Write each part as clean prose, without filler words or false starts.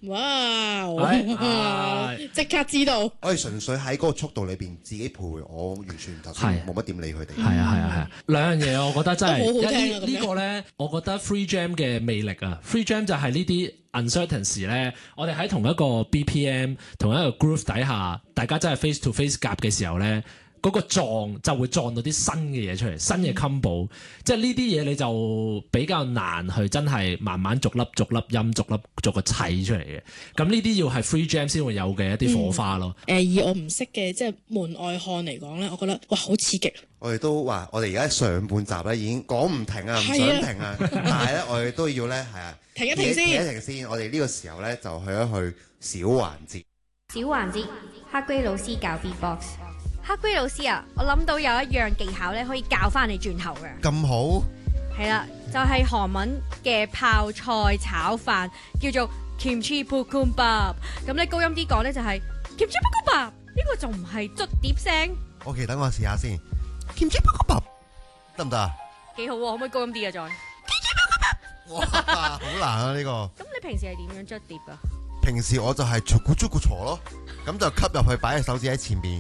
哇！即刻知道。 我哋純粹喺嗰個速度裏邊自己徘徊，我完全頭先冇乜點理佢哋。 係啊，兩樣嘢我覺得真係都好好聽啊咁樣呢個咧，我覺得 free jam 嘅魅力啊，free jam 就係呢啲 uncertainty 咧，我哋喺同一個 BPM 同一個 groove 底下，大家真係 face to face 夾嘅時候咧。嗰個撞就會撞到啲新嘅嘢出嚟，新嘅 combo，即係呢啲嘢你就比較難去真係慢慢逐粒音逐個砌出嚟嘅。咁呢啲要係 free jam 先會有嘅一啲火花咯。 以我唔識嘅即係門外漢嚟講咧，我覺得哇好刺激。 我哋都話，我哋而家上半集咧已經講唔停啊，唔想停啊，但係咧我哋都要咧係啊， 停一停先。 我哋呢個時候咧就去一去小環節。 小環節，黑龜老師教 beatbox。黑龜老師啊，我諗到有一樣技巧咧，可以教翻你轉頭嘅。 咁好？ 係啦，就係韓文嘅泡菜炒飯，叫做 kimchi bokkeumbap。咁咧高音啲講咧就係 kimchi bokkeumbap，呢個仲唔係捽碟聲 ？OK，等我試下先。kimchi bokkeumbap 得唔得啊？ 幾好喎，可唔可以高音啲啊？再 kimchi bokkeumbap 哇，好難啊呢個。 咁你平時係點樣捽碟啊？ 平時我就係逐個鋤咯，咁就吸入去，擺隻手指喺前邊。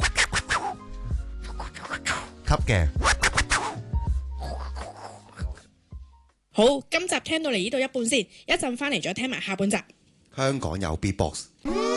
吸嘅。 好，今集聽到嚟呢度一半先，一陣翻嚟再聽埋下半集。 香港有 beatbox。